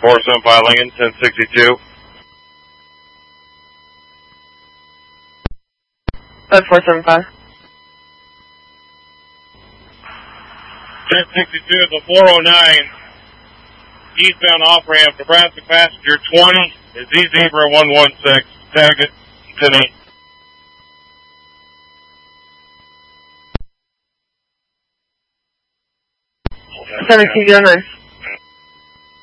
475 Lincoln, 1062. 475. 1062 at the 409, eastbound off-ramp, Nebraska passenger 20 is Z-Zebra 116, tag it, 10-8. 1709.